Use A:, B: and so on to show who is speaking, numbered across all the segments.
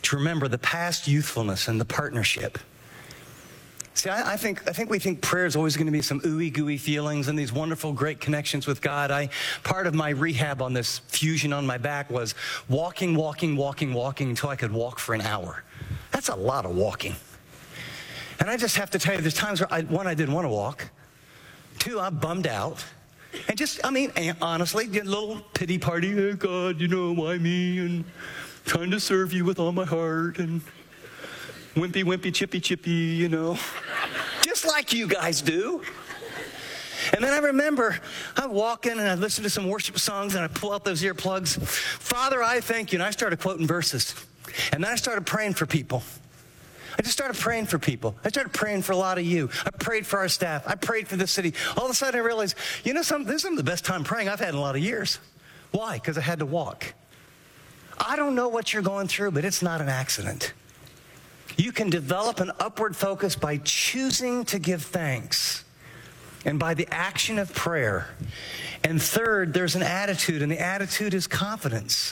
A: to remember the past youthfulness and the partnership. See, I think we think prayer is always going to be some ooey gooey feelings and these wonderful, great connections with God. Part of my rehab on this fusion on my back was walking until I could walk for an hour. That's a lot of walking. And I just have to tell you, there's times where, I didn't want to walk. 2, I'm bummed out. And honestly, get a little pity party. Oh, God, why me? And trying to serve you with all my heart. And wimpy, chippy, just like you guys do. And then I remember I'm walking and I listen to some worship songs and I pull out those earplugs. Father, I thank you. And I started quoting verses. And then I started praying for people. I just started praying for people. I started praying for a lot of you. I prayed for our staff. I prayed for the city. All of a sudden I realized, this is some of the best time praying I've had in a lot of years. Why? Because I had to walk. I don't know what you're going through, but it's not an accident. You can develop an upward focus by choosing to give thanks and by the action of prayer. And third, there's an attitude, and the attitude is confidence.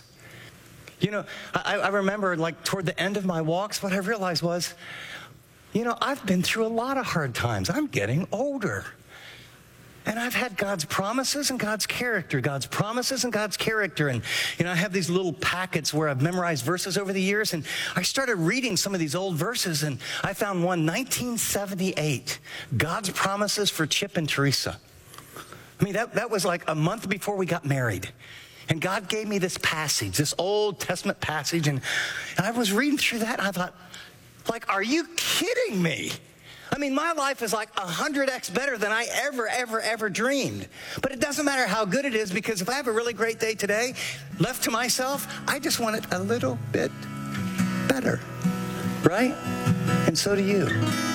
A: I remember toward the end of my walks, what I realized was, I've been through a lot of hard times. I'm getting older. And I've had God's promises and God's character, God's promises and God's character. And, I have these little packets where I've memorized verses over the years. And I started reading some of these old verses. And I found one, 1978, God's promises for Chip and Teresa. That was like a month before we got married. And God gave me this passage, this Old Testament passage. And I was reading through that. And I thought, are you kidding me? My life is 100x better than I ever dreamed. But it doesn't matter how good it is, because if I have a really great day today, left to myself, I just want it a little bit better, right? And so do you.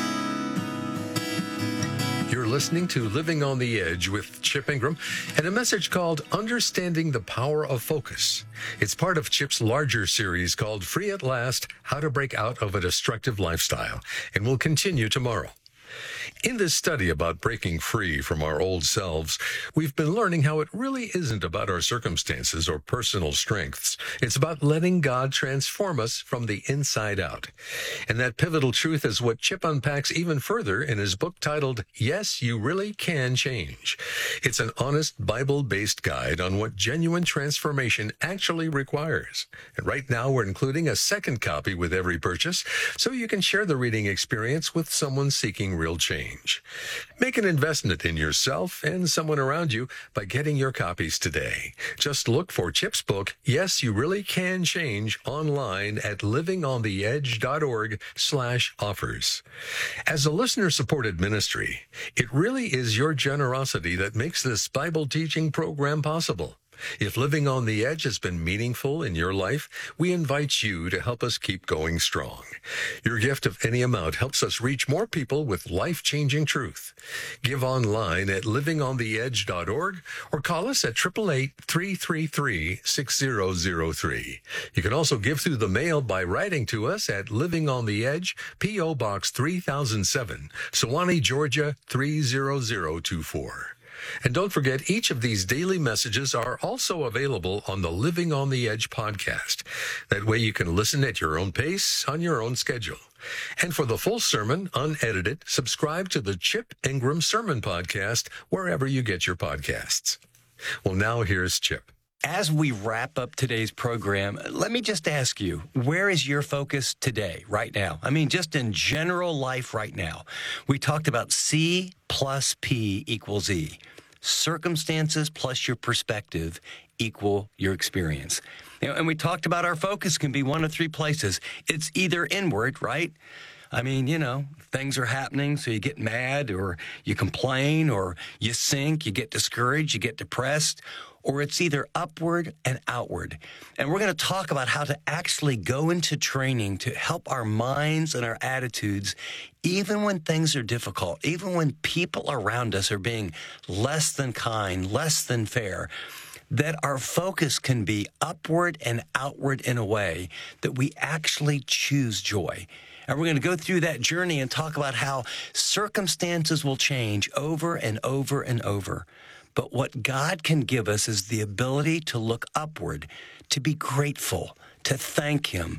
B: You're listening to Living on the Edge with Chip Ingram and a message called Understanding the Power of Focus. It's part of Chip's larger series called Free at Last, How to Break Out of a Destructive Lifestyle, and will continue tomorrow. In this study about breaking free from our old selves, we've been learning how it really isn't about our circumstances or personal strengths. It's about letting God transform us from the inside out. And that pivotal truth is what Chip unpacks even further in his book titled, Yes, You Really Can Change. It's an honest Bible-based guide on what genuine transformation actually requires. And right now we're including a second copy with every purchase, so you can share the reading experience with someone seeking real change. Make an investment in yourself and someone around you by getting your copies today. Just look for Chip's book, Yes, You Really Can Change, online at livingontheedge.org/offers. As a listener-supported ministry, it really is your generosity that makes this Bible teaching program possible. If Living on the Edge has been meaningful in your life, we invite you to help us keep going strong. Your gift of any amount helps us reach more people with life-changing truth. Give online at livingontheedge.org or call us at 888-333-6003. You can also give through the mail by writing to us at Living on the Edge, P.O. Box 3007, Sewanee, Georgia 30024. And don't forget, each of these daily messages are also available on the Living on the Edge podcast. That way you can listen at your own pace, on your own schedule. And for the full sermon, unedited, subscribe to the Chip Ingram Sermon Podcast wherever you get your podcasts. Well, now here's Chip.
A: As we wrap up today's program, let me just ask you, where is your focus today, right now? Just in general life right now. We talked about C plus P equals E. Circumstances plus your perspective equal your experience. And we talked about our focus can be one of three places. It's either inward, right? Things are happening, so you get mad, or you complain, or you sink, you get discouraged, you get depressed, or it's either upward and outward. And we're going to talk about how to actually go into training to help our minds and our attitudes, even when things are difficult, even when people around us are being less than kind, less than fair, that our focus can be upward and outward in a way that we actually choose joy. And we're going to go through that journey and talk about how circumstances will change over and over and over. But what God can give us is the ability to look upward, to be grateful, to thank Him,